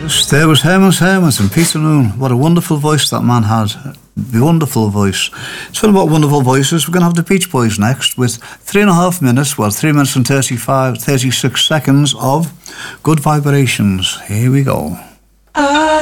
There was Herman's and Peter Noon. What a wonderful voice that man had. Wonderful voice. Talking about wonderful voices, we're going to have the Beach Boys next with 3.5 minutes, 3 minutes and 36 seconds of Good Vibrations. Here we go.